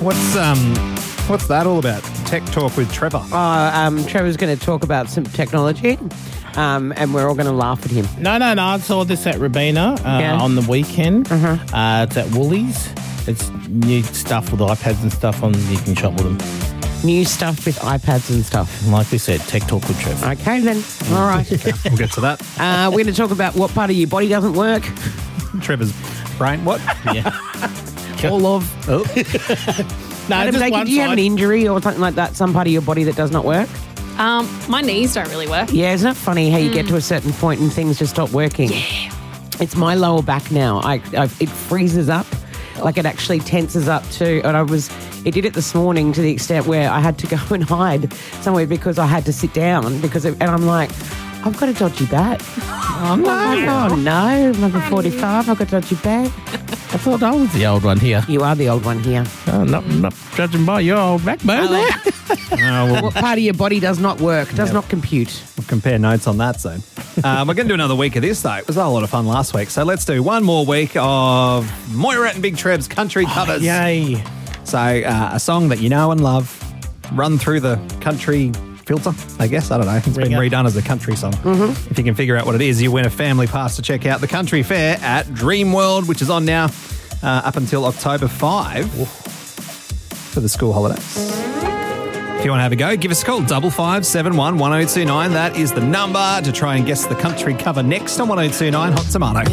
What's that all about? Tech Talk with Trevor. Trevor's going to talk about some technology, and we're all going to laugh at him. No. I saw this at Robina on the weekend. It's at Woolies. It's new stuff with iPads and stuff on. You can shop with them. New stuff with iPads and stuff. Like we said, Tech Talk with Trevor. Okay, then. All right. We'll get to that. We're going to talk about what part of your body doesn't work. Trevor's brain. What? Yeah. All of. No, Adam, just Jake, one do you have an side. injury or something like that? Some part of your body that does not work? My knees don't really work. Yeah, isn't it funny how you get to a certain point and things just stop working? Yeah. It's my lower back now. It freezes up, like it actually tenses up too. And it did it this morning to the extent where I had to go and hide somewhere because I had to sit down and I'm like, I've got a dodgy back. Oh no, I'm over 45. I've got a dodgy back. I thought I was the old one here. You are the old one here. Not judging by your old backbone there. What part of your body does not work? Does not compute? We'll compare notes on that soon. We're going to do another week of this, though. It was a lot of fun last week. So let's do one more week of Moira and Big Treb's country covers. Yay. So a song that you know and love, run through the country filter, I guess. I don't know. It's been redone as a country song. Mm-hmm. If you can figure out what it is, you win a family pass to check out the country fair at Dreamworld, which is on now up until October 5 for the school holidays. If you want to have a go, give us a call, 5571 1029. That is the number to try and guess the country cover next on 1029 Hot Tomato.